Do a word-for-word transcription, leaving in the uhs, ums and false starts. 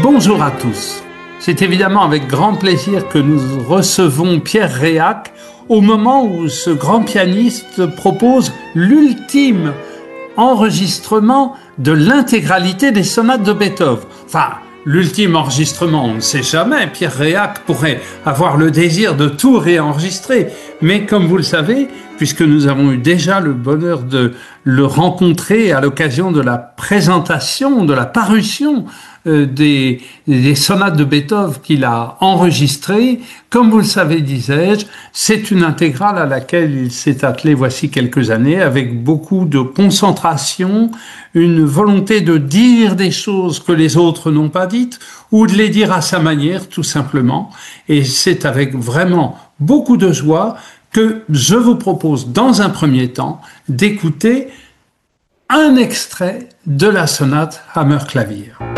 Bonjour à tous. C'est évidemment avec grand plaisir que nous recevons Pierre Réac au moment où ce grand pianiste propose l'ultime enregistrement de l'intégralité des sonates de Beethoven. Enfin, l'ultime enregistrement, on ne sait jamais. Pierre Réac pourrait avoir le désir de tout réenregistrer. Mais comme vous le savez, puisque nous avons eu déjà le bonheur de le rencontrer à l'occasion de la présentation, de la parution euh, des, des sonates de Beethoven qu'il a enregistrées, comme vous le savez, disais-je, c'est une intégrale à laquelle il s'est attelé voici quelques années avec beaucoup de concentration, une volonté de dire des choses que les autres n'ont pas dites ou de les dire à sa manière, tout simplement. Et c'est avec vraiment beaucoup de joie que je vous propose dans un premier temps d'écouter un extrait de la sonate Hammerklavier.